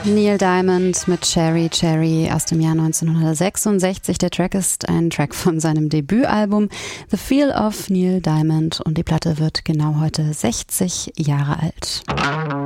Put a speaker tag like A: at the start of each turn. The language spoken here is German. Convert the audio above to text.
A: Neil Diamond mit Cherry Cherry aus dem Jahr 1966. Der Track ist ein Track von seinem Debütalbum The Feel of Neil Diamond und die Platte wird genau heute 60 Jahre alt.